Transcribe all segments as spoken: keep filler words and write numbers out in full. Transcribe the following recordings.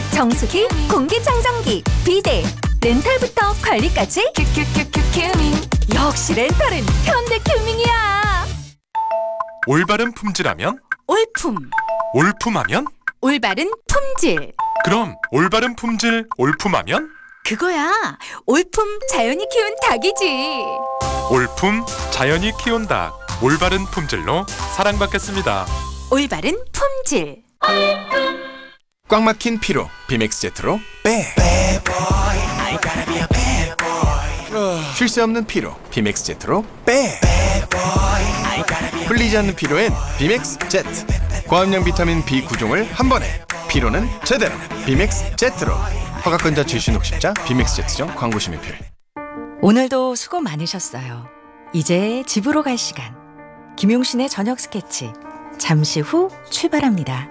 정수기, 공기청정기, 비데, 렌탈부터 관리까지 큐큐큐큐 큐밍. 역시 렌탈은 현대 큐밍이야. 올바른 품질하면? 올품. 올품하면? 올바른 품질. 그럼 올바른 품질 올품하면? 그거야. 올품 자연이 키운 닭이지. 올품 자연이 키운 닭. 올바른 품질로 사랑받겠습니다. 올바른 품질. 꽉 막힌 피로 비맥스 제트로 빼. 쉴 새 없는 피로 비맥스 제트로 빼. 풀리지 않는 피로엔 비맥스 제트. 고함량 비타민 비 구 종을 한 번에. 피로는 제대로 비맥스 제트로. 허가권자 출신 혹십자 비맥스 제트점 광고 심의필. 오늘도 수고 많으셨어요. 이제 집으로 갈 시간. 김용신의 저녁 스케치 잠시 후 출발합니다.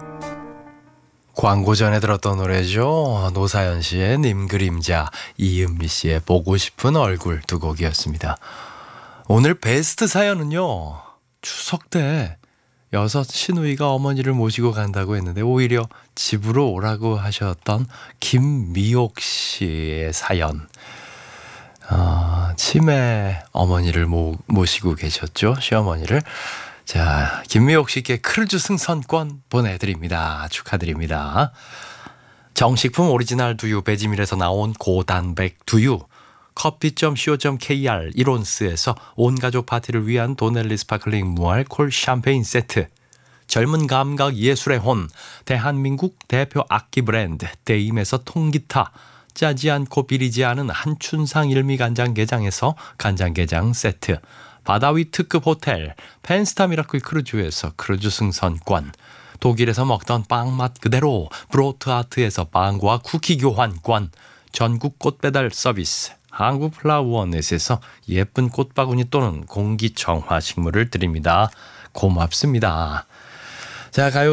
광고 전에 들었던 노래죠. 노사연 씨의 님 그림자, 이은미 씨의 보고 싶은 얼굴 두 곡이었습니다. 오늘 베스트 사연은요. 추석 때 여섯 시누이가 어머니를 모시고 간다고 했는데 오히려 집으로 오라고 하셨던 김미옥 씨의 사연. 어, 치매 어머니를 모, 모시고 계셨죠. 시어머니를. 자, 김미옥 씨께 크루즈 승선권 보내드립니다. 축하드립니다. 정식품 오리지널 두유 베지밀에서 나온 고단백 두유, 커피 닷 씨오 닷 케이알 이론스에서 온가족 파티를 위한 도넬리 스파클링 무알콜 샴페인 세트, 젊은 감각 예술의 혼 대한민국 대표 악기 브랜드 데임에서 통기타, 짜지 않고 비리지 않은 한춘상 일미 간장게장에서 간장게장 세트, 바다위 특급 호텔 펜스타 미라클 크루즈에서 크루즈 승선권, 독일에서 먹던 빵맛 그대로 브로트 아트에서 빵과 쿠키 교환권, 전국 꽃배달 서비스 한국플라워넷에서 예쁜 꽃바구니 또는 공기청화 식물을 드립니다. 고맙습니다. 자, 가요